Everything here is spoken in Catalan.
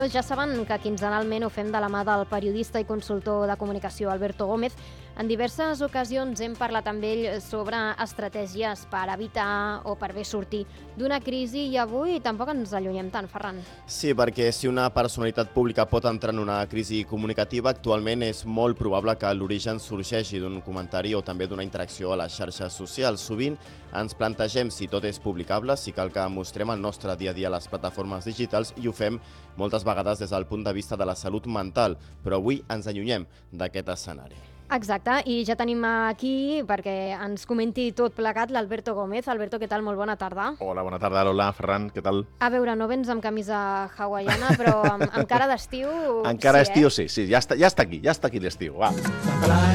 Ja saben que quinzenalment ho fem de la mà del periodista i consultor de comunicació Alberto Gómez. En diverses ocasions hem parlat amb ell sobre estratègies per evitar o per bé sortir d'una crisi i avui tampoc ens allunyem tant, Ferran. Sí, perquè si una personalitat pública pot entrar en una crisi comunicativa, actualment és molt probable que l'origen sorgeixi d'un comentari o també d'una interacció a les xarxes socials. Sovint ens plantegem si tot és publicable, si cal que mostrem el nostre dia a dia a les plataformes digitals i ho fem moltes vegades des del punt de vista de la salut mental, però avui ens allunyem d'aquest escenari. Exacte, i ja tenim aquí perquè ens comenti tot plegat l'Alberto Gómez. Alberto, què tal? Molt bona tarda. Hola, bona tarda, Lola, Ferran, què tal? A veure, no vens amb camisa hawaiana, però amb cara d'estiu... Encara sí, estiu, sí, ja està aquí l'estiu, va.